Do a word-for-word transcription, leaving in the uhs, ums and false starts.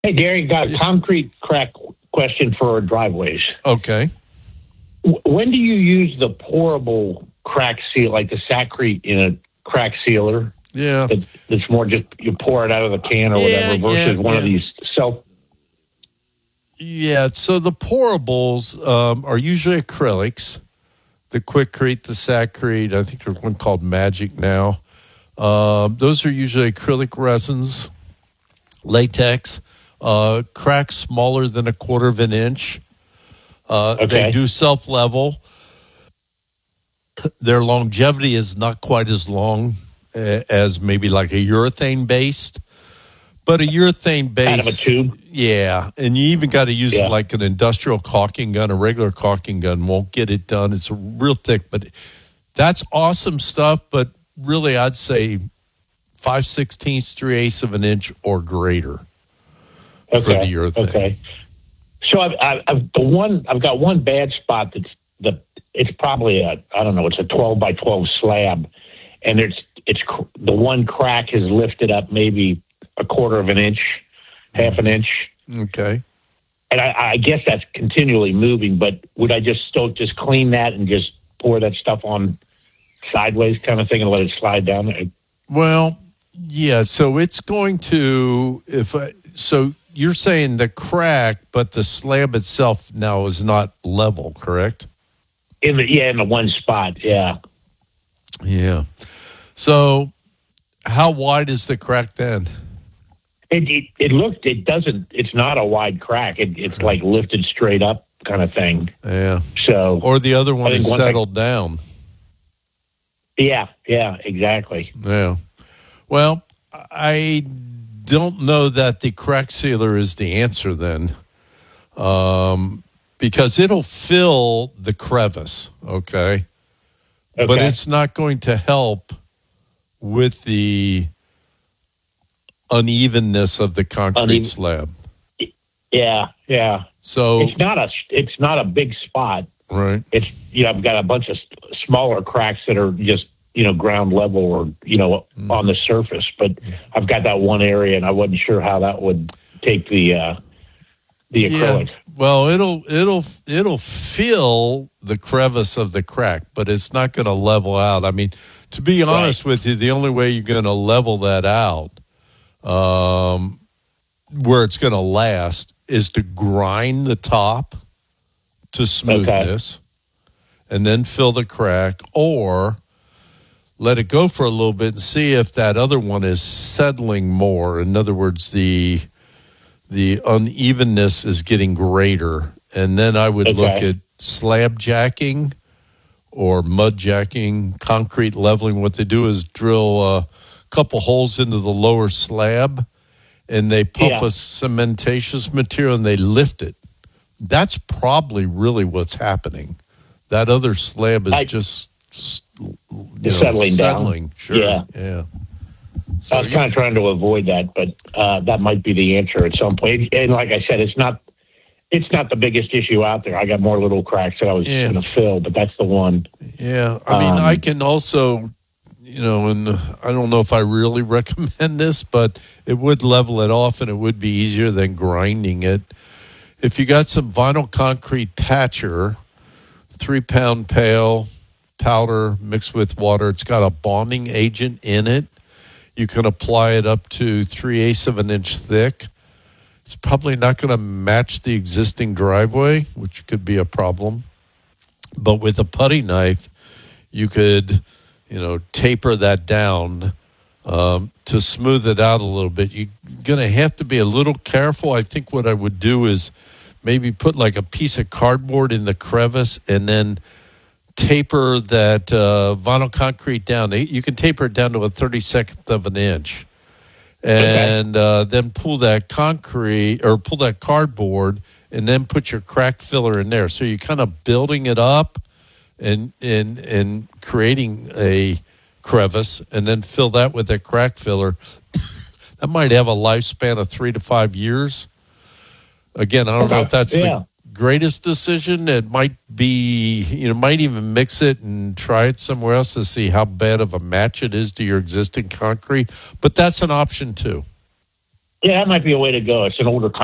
Hey, Gary, got a concrete crack question for our driveways. Okay. W- When do you use the pourable crack seal, like the Sacrete in a crack sealer? Yeah. That, that's more just you pour it out of the can or Yeah, whatever versus yeah, one of yeah. these self. Yeah. So the pourables um, are usually acrylics. The Quikrete, the Sacrete, I think there's one called Magic now. Um, those are usually acrylic resins, latex, uh, cracks smaller than a quarter of an inch. Uh, Okay. They do self level. Their longevity is not quite as long uh, as maybe like a urethane based, but a urethane based, Kind of a tube. yeah. And you even got to use Yeah. like an industrial caulking gun. A regular caulking gun won't get it done. It's real thick, but that's awesome stuff. But really, I'd say five sixteenths, three eighths of an inch or greater Okay. for the urethane. Okay. So I've, I've, I've the one I've got one bad spot that's the it's probably a I don't know it's a twelve by twelve slab, and it's it's cr- the one crack has lifted up maybe a quarter of an inch, half an inch, Okay. and I, I guess that's continually moving. But would I just still just clean that and just pour that stuff on sideways kind of thing and let it slide down there? Well, yeah. So it's going to if I, so. You're saying the crack, but the slab itself now is not level, correct? In the yeah in the one spot, yeah. Yeah. So, how wide is the crack then? It, it it looked it doesn't it's not a wide crack. It, it's like lifted straight up kind of thing. Yeah. So Or the other one I think is one settled down. yeah yeah exactly. Yeah. Well, I don't know that the crack sealer is the answer then, um, because it'll fill the crevice, okay? Okay. But it's not going to help with the unevenness of the concrete Uneven- slab. yeah yeah. So, It's not a it's not a big spot. right. It's you know I've got a bunch of s- smaller cracks that are just you know ground level or you know on the surface, but I've got that one area and I wasn't sure how that would take the uh, the acrylic. Yeah. Well, it'll it'll it'll fill the crevice of the crack, but it's not going to level out. I mean, to be honest with you, the only way you're going to level that out, um, where it's going to last, is to grind the top to smoothness, and then fill the crack, or let it go for a little bit and see if that other one is settling more. In other words, the the unevenness is getting greater. And then I would Okay. look at slab jacking or mud jacking, concrete leveling. What they do is drill a couple holes into the lower slab and they pump Yeah. a cementatious material and they lift it. That's probably really what's happening. That other slab is I- just you Just know, settling down. settling. Sure. Yeah. Yeah. I So was you- kind of trying to avoid that, but uh, that might be the answer at some point. And like I said, it's not it's not the biggest issue out there. I got more little cracks that I was Yeah. going to fill, but that's the one. Yeah, I mean, Um, I can also, you know, and I don't know if I really recommend this, but it would level it off and it would be easier than grinding it. If you got some vinyl concrete patcher, three pound pail, powder mixed with water, it's got a bonding agent in it. You can apply it up to three eighths of an inch thick. It's probably not going to match the existing driveway, which could be a problem. But with a putty knife, you could, you know, taper that down um, to smooth it out a little bit. You're going to have to be a little careful. I think what I would do is maybe put like a piece of cardboard in the crevice and then taper that uh, vinyl concrete down. You can taper it down to a thirty-second of an inch. And uh, then pull that concrete or pull that cardboard and then put your crack filler in there. So you're kind of building it up and and and creating a crevice and then fill that with a crack filler. That might have a lifespan of three to five years. Again, I don't know if that's Yeah. the greatest decision. It might be, you know, might even mix it and try it somewhere else to see how bad of a match it is to your existing concrete. But that's an option too. Yeah, that might be a way to go. It's an older